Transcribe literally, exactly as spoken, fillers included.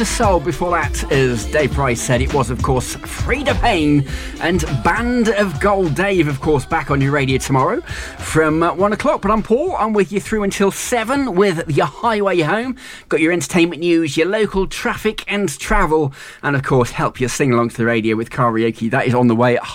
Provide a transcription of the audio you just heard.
Soul before that, as Dave Price said, it was of course Frida Payne and Band of Gold. Dave, of course, back on your radio tomorrow from uh, one o'clock. But I'm Paul, I'm with you through until seven with your highway home. Got your entertainment news, your local traffic and travel, and of course help you sing along to the radio with karaoke. That is on the way at